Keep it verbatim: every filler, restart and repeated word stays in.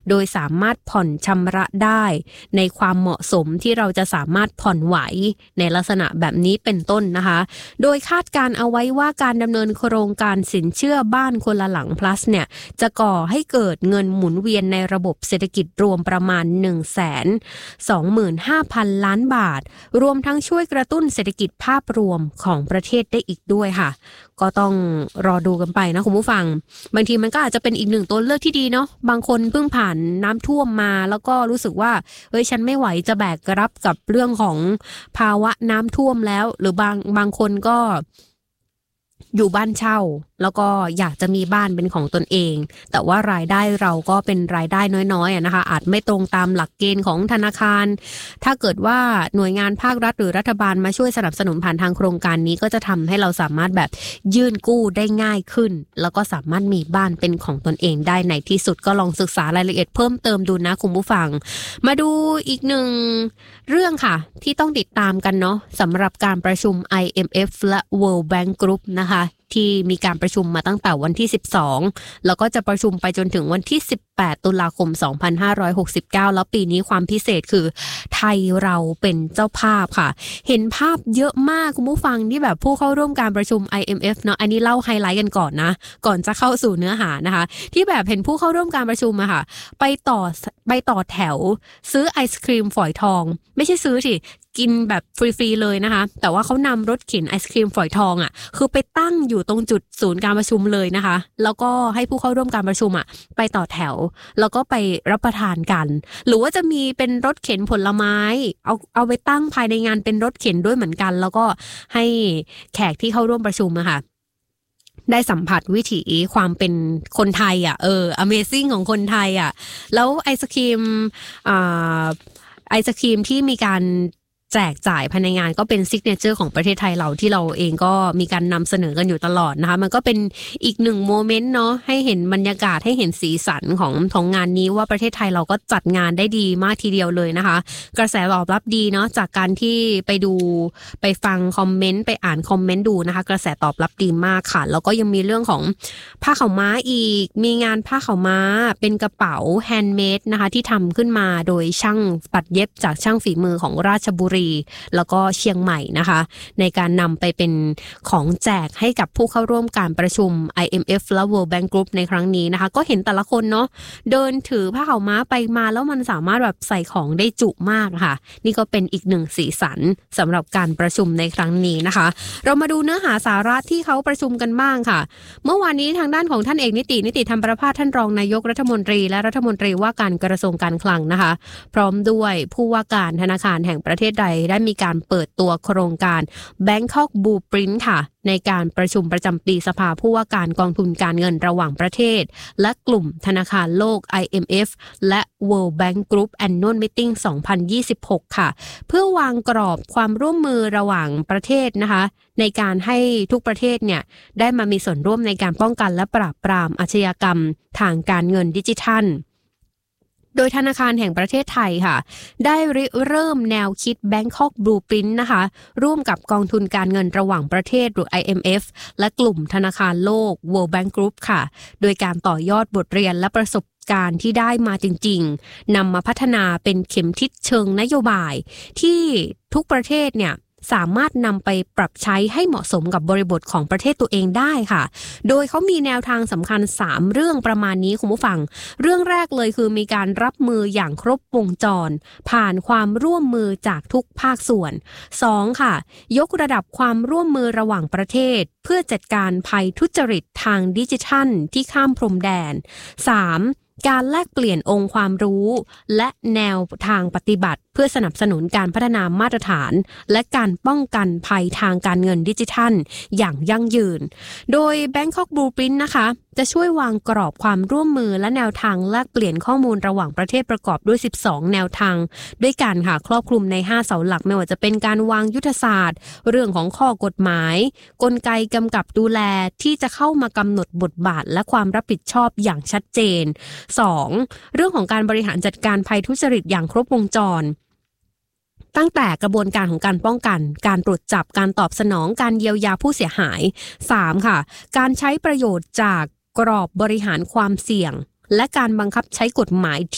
โดยสามารถผ่อนชำระได้ในความเหมาะสมที่เราจะสามารถผ่อนไหวในลักษณะแบบนี้เป็นต้นนะคะโดยคาดการเอาไว้ว่าการดำเนินโครงการสินเชื่อบ้านคนละหลัง plus เนี่ยจะก่อให้เกิดเงินหมุนเวียนในระบบเศรษฐกิจรวมประมาณ หนึ่งแสนสองหมื่นห้าพัน ล้านบาทรวมทั้งช่วยกระตุ้นเศรษฐกิจภาพรวมของประเทศได้อีกด้วยค่ะก็ต้องรอดูกันไปนะคุณผู้ฟังบางทีมันก็อาจจะเป็นอีกหนึ่งตัวเลือกที่ดีเนาะบางคนเพิ่งผ่านน้ำท่วมมาแล้วก็รู้สึกว่าเฮ้ยฉันไม่ไหวจะแบกรับกับเรื่องของภาวะน้ำท่วมแล้วหรือบางบางคนก็อยู่บ้านเช่าแล้วก็อยากจะมีบ้านเป็นของตนเองแต่ว่ารายได้เราก็เป็นรายได้น้อยๆนะคะอาจไม่ตรงตามหลักเกณฑ์ของธนาคารถ้าเกิดว่าหน่วยงานภาครัฐหรือรัฐบาลมาช่วยสนับสนุนผ่านทางโครงการนี้ก็จะทำให้เราสามารถแบบยื่นกู้ได้ง่ายขึ้นแล้วก็สามารถมีบ้านเป็นของตนเองได้ในที่สุดก็ลองศึกษารายละเอียดเพิ่มเติมดูนะคุณผู้ฟังมาดูอีกหนึ่งเรื่องค่ะที่ต้องติดตามกันเนาะสำหรับการประชุม ไอ เอ็ม เอฟ และ World Bank Group นะคะที่มีการประชุมมาตั้งแต่วันที่สิบสองแล้วก็จะประชุมไปจนถึงวันที่สิบแปดตุลาคมสองพันห้าร้อยหกสิบเก้าแล้วปีนี้ความพิเศษคือไทยเราเป็นเจ้าภาพค่ะเห็นภาพเยอะมากคุณผู้ฟังที่แบบผู้เข้าร่วมการประชุม ไอ เอ็ม เอฟ เนาะอันนี้เล่าไฮไลท์กันก่อนนะก่อนจะเข้าสู่เนื้อหานะคะที่แบบเห็นผู้เข้าร่วมการประชุมอะค่ะไปต่อไปต่อแถวซื้อไอศกรีมฝอยทองไม่ใช่ซื้อสิกินแบบฟรีๆเลยนะคะแต่ว่าเขานำรถเข็นไอศกรีมฝอยทองอ่ะคือไปตั้งอยู่ตรงจุดศูนย์การประชุมเลยนะคะแล้วก็ให้ผู้เข้าร่วมการประชุมอ่ะไปต่อแถวแล้วก็ไปรับประทานกันหรือว่าจะมีเป็นรถเข็นผลไม้เอาเอาไปตั้งภายในงานเป็นรถเข็นด้วยเหมือนกันแล้วก็ให้แขกที่เข้าร่วมประชุมอะค่ะได้สัมผัสวิถีความเป็นคนไทยอ่ะเออ Amazing ของคนไทยอ่ะแล้วไอศกรีมอ่าไอศกรีมที่มีการแจกจ่ายภายในงานก็เป็นซิกเนเจอร์ของประเทศไทยเราที่เราเองก็มีการนำเสนอกันอยู่ตลอดนะคะมันก็เป็นอีกหนึ่งโมเมนต์เนาะให้เห็นบรรยากาศให้เห็นสีสันของของงานนี้ว่าประเทศไทยเราก็จัดงานได้ดีมากทีเดียวเลยนะคะกระแสตอบรับดีเนาะจากการที่ไปดูไปฟังคอมเมนต์ไปอ่านคอมเมนต์ดูนะคะกระแสตอบรับดีมากค่ะแล้วก็ยังมีเรื่องของผ้าขาวม้าอีกมีงานผ้าขาวม้าเป็นกระเป๋าแฮนด์เมดนะคะที่ทำขึ้นมาโดยช่างตัดเย็บจากช่างฝีมือของราชบุรีแล้วก็เชียงใหม่นะคะในการนำไปเป็นของแจกให้กับผู้เข้าร่วมการประชุม ไอ เอ็ม เอฟ และ World Bank Group ในครั้งนี้นะคะก็เห็นแต่ละคนเนาะเดินถือผ้าขาวม้าไปมาแล้วมันสามารถแบบใส่ของได้จุมากค่ะนี่ก็เป็นอีกหนึ่งสีสันสำหรับการประชุมในครั้งนี้นะคะเรามาดูเนื้อหาสาระที่เขาประชุมกันบ้างค่ะเมื่อวานนี้ทางด้านของท่านเอกนิตินิติธรรมประภาสท่านรองนายกรัฐมนตรีและรัฐมนตรีว่าการกระทรวงการคลังนะคะพร้อมด้วยผู้ว่าการธนาคารแห่งประเทศใดได้มีการเปิดตัวโครงการ Bangkok Blueprint ค่ะในการประชุมประจำปีสภาผู้ว่าการกองทุนการเงินระหว่างประเทศและกลุ่มธนาคารโลก ไอ เอ็ม เอฟ และ World Bank Group Annual Meeting สองพันยี่สิบหกค่ะเพื่อวางกรอบความร่วมมือระหว่างประเทศนะคะในการให้ทุกประเทศเนี่ยได้มามีส่วนร่วมในการป้องกันและปราบปรามอาชญากรรมทางการเงินดิจิทัลโดยธนาคารแห่งประเทศไทยค่ะได้ริเริ่มแนวคิด Bangkok Blueprint นะคะร่วมกับกองทุนการเงินระหว่างประเทศหรือ ไอ เอ็ม เอฟ และกลุ่มธนาคารโลก World Bank Group ค่ะโดยการต่อยอดบทเรียนและประสบการณ์ที่ได้มาจริงๆนำมาพัฒนาเป็นเข็มทิศเชิงนโยบายที่ทุกประเทศเนี่ยสามารถนำไปปรับใช้ให้เหมาะสมกับบริบทของประเทศตัวเองได้ค่ะโดยเขามีแนวทางสำคัญสามเรื่องประมาณนี้คุณผู้ฟังเรื่องแรกเลยคือมีการรับมืออย่างครบวงจรผ่านความร่วมมือจากทุกภาคส่วนสองค่ะยกระดับความร่วมมือระหว่างประเทศเพื่อจัดการภัยทุจริตทางดิจิทัลที่ข้ามพรมแดนสามการแลกเปลี่ยนองค์ความรู้และแนวทางปฏิบัติเพื่อสนับสนุนการพัฒนามาตรฐานและการป้องกันภัยทางการเงินดิจิทัลอย่างยั่งยืนโดย Bangkok Blueprint นะคะจะช่วยวางกรอบความร่วมมือและแนวทางแลกเปลี่ยนข้อมูลระหว่างประเทศประกอบด้วยสิบสองแนวทางด้วยกันค่ะครอบคลุมในห้าเสาหลักไม่ว่าจะเป็นการวางยุทธศาสตร์เรื่องของข้อกฎหมายกลไกกำกับดูแลที่จะเข้ามากำหนดบทบาทและความรับผิดชอบอย่างชัดเจนสองเรื่องของการบริหารจัดการภัยทุจริตอย่างครบวงจรตั้งแต่กระบวนการของการป้องกันการตรวจจับการตอบสนองการเยียวยาผู้เสียหายสามค่ะการใช้ประโยชน์จากกรอบบริหารความเสี่ยงและการบังคับใช้กฎหมาย